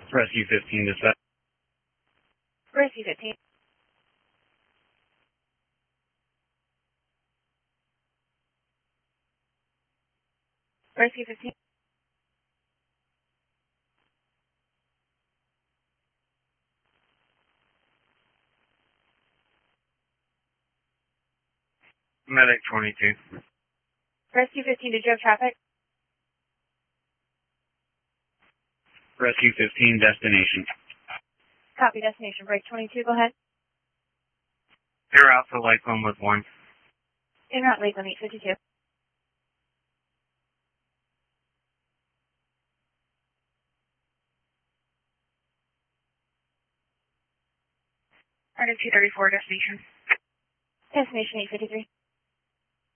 Rescue 15 to set. Rescue 15. Rescue 15. Medic 22. Rescue 15, did you have traffic? Rescue 15, destination. Copy, destination. Break 22, go ahead. Air Alpha Lakeland with 1. In route, Lakeland 852. Arctic 234, destination. Destination 853.